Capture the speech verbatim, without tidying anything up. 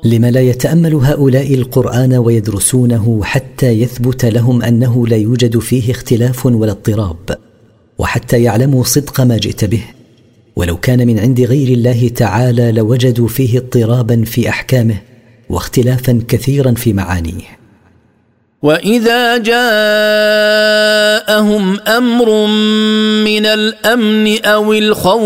لم لا يتأمل هؤلاء القرآن ويدرسونه حتى يثبت لهم أنه لا يوجد فيه اختلاف ولا اضطراب، وحتى يعلموا صدق ما جئت به؟ ولو كان من عند غير الله تعالى لوجدوا فيه اضطرابا في أحكامه واختلافا كثيرا في معانيه. وإذا جاءهم أمر من الأمن أو الخوف